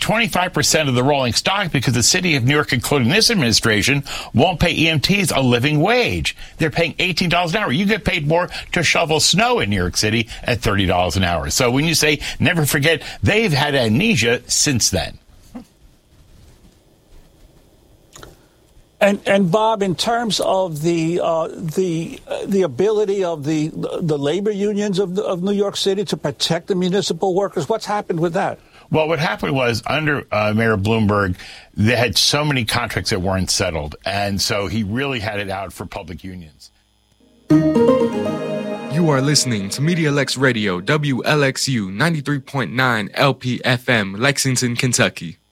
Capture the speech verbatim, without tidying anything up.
twenty-five percent of the rolling stock because the city of New York, including this administration, won't pay E M Ts a living wage. They're paying eighteen dollars an hour. You get paid more to shovel snow in New York City at thirty dollars an hour. So when you say never forget, they've had amnesia since then. And, and Bob, in terms of the uh, the uh, the ability of the the labor unions of, the, of New York City to protect the municipal workers, what's happened with that? Well, what happened was under uh, Mayor Bloomberg, they had so many contracts that weren't settled, and so he really had it out for public unions. You are listening to MediaLex Radio, W L X U ninety-three point nine L P F M, Lexington, Kentucky.